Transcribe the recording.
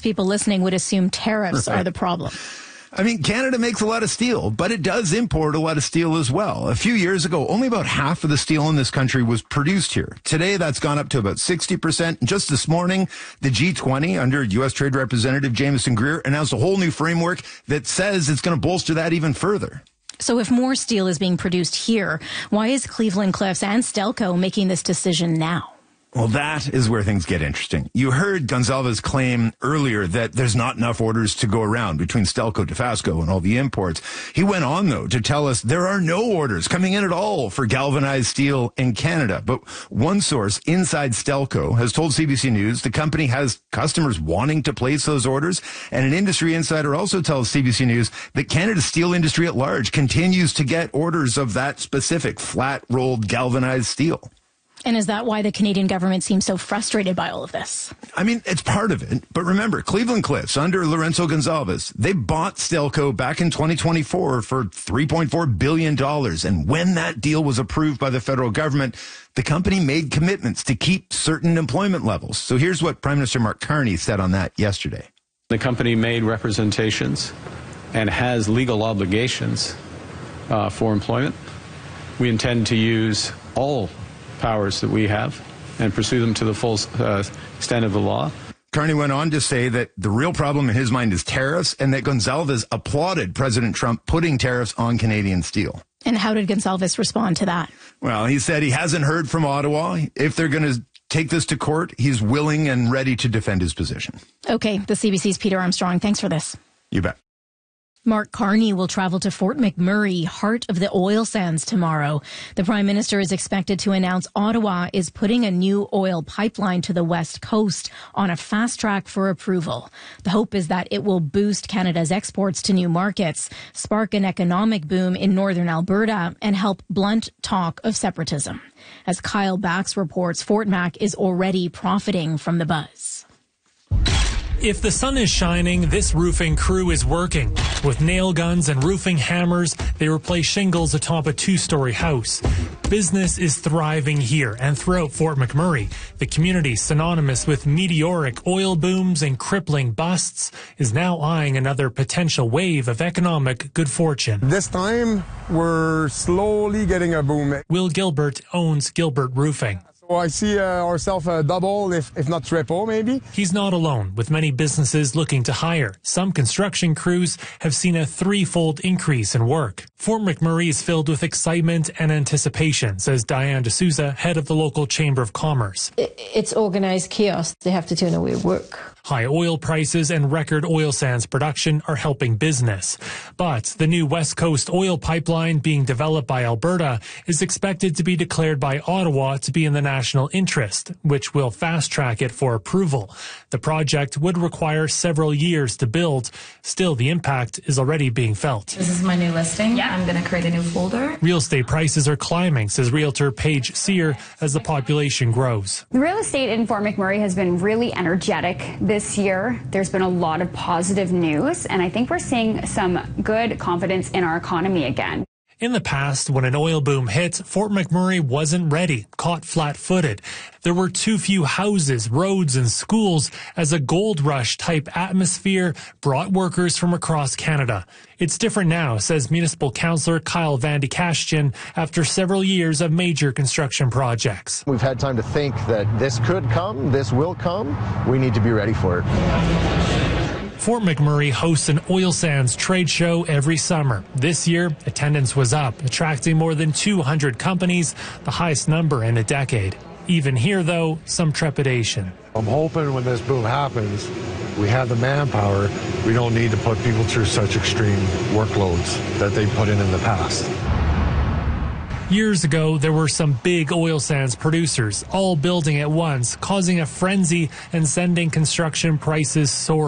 most people listening would assume tariffs are the problem. I mean, Canada makes a lot of steel, but it does import a lot of steel as well. A few years ago, only about half of the steel in this country was produced here. Today, that's gone up to about 60%. And just this morning, the G20, under U.S. Trade Representative Jameson Greer, announced a whole new framework that says it's going to bolster that even further. So if more steel is being produced here, why is Cleveland-Cliffs and Stelco making this decision now? Well, that is where things get interesting. You heard Gonzalez claim earlier that there's not enough orders to go around between Stelco, Dofasco, and all the imports. He went on, though, to tell us there are no orders coming in at all for galvanized steel in Canada. But one source inside Stelco has told CBC News the company has customers wanting to place those orders. And an industry insider also tells CBC News that Canada's steel industry at large continues to get orders of that specific flat-rolled galvanized steel. And is that why the Canadian government seems so frustrated by all of this? I mean, it's part of it. But remember, Cleveland-Cliffs, under Lorenzo Gonzalez, they bought Stelco back in 2024 for $3.4 billion. And when that deal was approved by the federal government, the company made commitments to keep certain employment levels. So here's what Prime Minister Mark Carney said on that yesterday. The company made representations and has legal obligations for employment. We intend to use all powers that we have and pursue them to the full extent of the law. Carney went on to say that the real problem in his mind is tariffs and that Gonzalez applauded President Trump putting tariffs on Canadian steel. And how did Gonzalez respond to that? Well, he said he hasn't heard from Ottawa. If they're going to take this to court, he's willing and ready to defend his position. Okay, the CBC's Peter Armstrong. Thanks for this. You bet. Mark Carney will travel to Fort McMurray, heart of the oil sands, tomorrow. The Prime Minister is expected to announce Ottawa is putting a new oil pipeline to the West Coast on a fast track for approval. The hope is that it will boost Canada's exports to new markets, spark an economic boom in northern Alberta, and help blunt talk of separatism. As Kyle Bax reports, Fort Mac is already profiting from the buzz. If the sun is shining, this roofing crew is working. With nail guns and roofing hammers, they replace shingles atop a two-story house. Business is thriving here and throughout Fort McMurray. The community, synonymous with meteoric oil booms and crippling busts, is now eyeing another potential wave of economic good fortune. This time, we're slowly getting a boom. Will Gilbert owns Gilbert Roofing. So I see ourselves a double, if not triple, maybe. He's not alone, with many businesses looking to hire. Some construction crews have seen a threefold increase in work. Fort McMurray is filled with excitement and anticipation, says Diane D'Souza, head of the local Chamber of Commerce. It's organized chaos. They have to turn away work. High oil prices and record oil sands production are helping business. But the new West Coast oil pipeline being developed by Alberta is expected to be declared by Ottawa to be in the national interest, which will fast-track it for approval. The project would require several years to build. Still, the impact is already being felt. This is my new listing. Yeah. I'm going to create a new folder. Real estate prices are climbing, says realtor Paige Sear, as the population grows. The real estate in Fort McMurray has been really energetic this year. There's been a lot of positive news, and I think we're seeing some good confidence in our economy again. In the past, when an oil boom hit, Fort McMurray wasn't ready, caught flat-footed. There were too few houses, roads, and schools as a gold rush-type atmosphere brought workers from across Canada. It's different now, says Municipal Councillor Kyle Van Kastian, after several years of major construction projects. We've had time to think that this could come, this will come. We need to be ready for it. Fort McMurray hosts an oil sands trade show every summer. This year, attendance was up, attracting more than 200 companies, the highest number in a decade. Even here, though, some trepidation. I'm hoping when this boom happens, we have the manpower. We don't need to put people through such extreme workloads that they put in the past. Years ago, there were some big oil sands producers all building at once, causing a frenzy and sending construction prices soaring.